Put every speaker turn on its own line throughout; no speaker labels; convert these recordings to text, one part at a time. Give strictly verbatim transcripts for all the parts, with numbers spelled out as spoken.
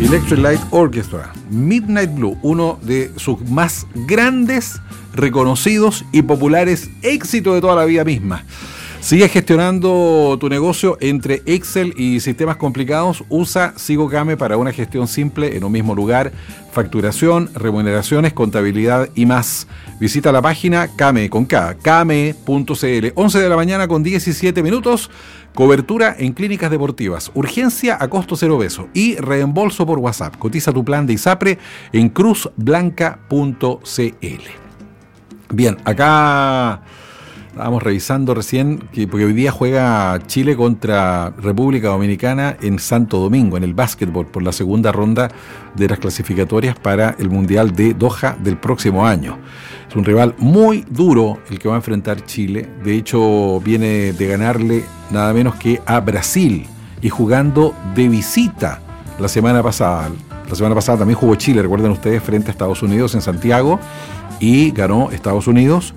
Electric Light Orchestra, Midnight Blue, uno de sus más grandes, reconocidos y populares éxitos de toda la vida misma. Sigue gestionando tu negocio entre Excel y sistemas complicados. Usa SigoCame para una gestión simple en un mismo lugar. Facturación, remuneraciones, contabilidad y más. Visita la página Kame con K, kame punto c l. once de la mañana con diecisiete minutos. Cobertura en clínicas deportivas. Urgencia a costo cero peso y reembolso por WhatsApp. Cotiza tu plan de ISAPRE en cruz blanca punto c l. Bien, acá estábamos revisando recién, que porque hoy día juega Chile contra República Dominicana en Santo Domingo, en el básquetbol, por la segunda ronda de las clasificatorias para el Mundial de Doha del próximo año. Es un rival muy duro el que va a enfrentar Chile. De hecho, viene de ganarle nada menos que a Brasil y jugando de visita la semana pasada. La semana pasada también jugó Chile, recuerden ustedes, frente a Estados Unidos en Santiago y ganó Estados Unidos.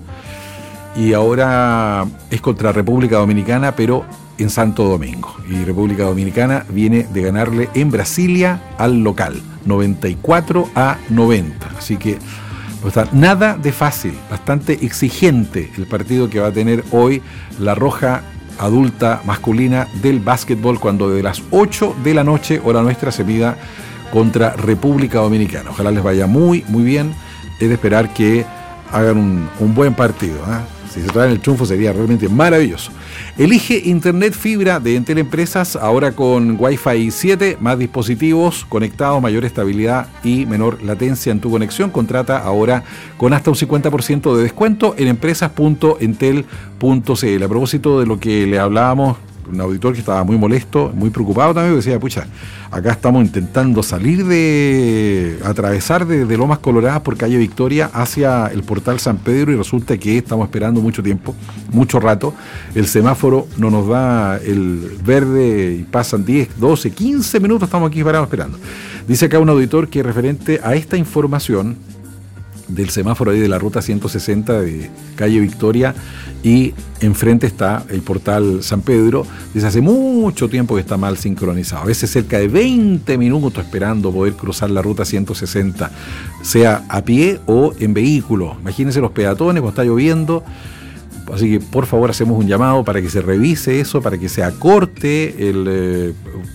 Y ahora es contra República Dominicana, pero en Santo Domingo. Y República Dominicana viene de ganarle en Brasilia al local, noventa y cuatro a noventa. Así que no está nada de fácil, bastante exigente el partido que va a tener hoy la Roja adulta masculina del básquetbol, cuando de las ocho de la noche, hora nuestra, se mida contra República Dominicana. Ojalá les vaya muy, muy bien. Es de esperar que hagan un, un buen partido, ¿eh? Si se traen el triunfo sería realmente maravilloso. Elige Internet Fibra de Entel Empresas, ahora con Wi-Fi siete, más dispositivos conectados, mayor estabilidad y menor latencia en tu conexión. Contrata ahora con hasta un cincuenta por ciento de descuento en empresas punto entel punto c l. A propósito de lo que le hablábamos, un auditor que estaba muy molesto, muy preocupado también, porque decía, pucha, acá estamos intentando salir de, atravesar de, de Lomas Coloradas por calle Victoria hacia el portal San Pedro, y resulta que estamos esperando mucho tiempo, mucho rato, el semáforo no nos da el verde y pasan diez, doce, quince minutos, estamos aquí parados esperando. Dice acá un auditor que referente a esta información del semáforo ahí de la ruta ciento sesenta de calle Victoria, y enfrente está el portal San Pedro, desde hace mucho tiempo que está mal sincronizado, a veces cerca de veinte minutos esperando poder cruzar la ruta ciento sesenta, sea a pie o en vehículo. Imagínense los peatones cuando está lloviendo. Así que por favor hacemos un llamado para que se revise eso, para que se acorte el eh,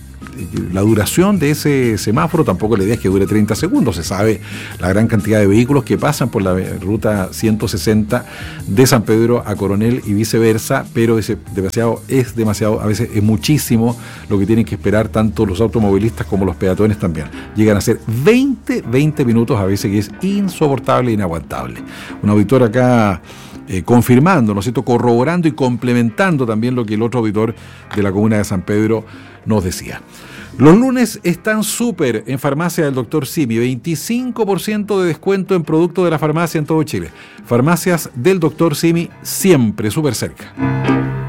la duración de ese semáforo. Tampoco la idea es que dure treinta segundos, se sabe la gran cantidad de vehículos que pasan por la ruta ciento sesenta de San Pedro a Coronel y viceversa, pero es demasiado, es demasiado, a veces es muchísimo lo que tienen que esperar tanto los automovilistas como los peatones también. Llegan a ser veinte, veinte minutos a veces, que es insoportable e inaguantable. Un auditor acá eh, confirmando, ¿no es cierto?, corroborando y complementando también lo que el otro auditor de la comuna de San Pedro nos decía. Los lunes están súper en Farmacia del Doctor Simi, veinticinco por ciento de descuento en productos de la farmacia en todo Chile. Farmacias del Doctor Simi, siempre súper cerca.